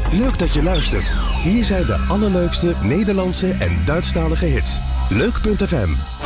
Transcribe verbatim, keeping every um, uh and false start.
Leuk dat je luistert. Hier zijn de allerleukste Nederlandse en Duitsstalige hits. Leuk punt f m